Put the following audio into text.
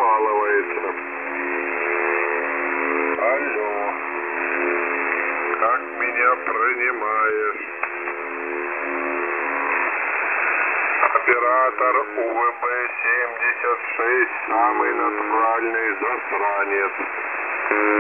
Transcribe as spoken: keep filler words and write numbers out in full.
откалывается. Алло. Как меня принимаешь? Оператор У В Б семьдесят шесть, самый натуральный засранец.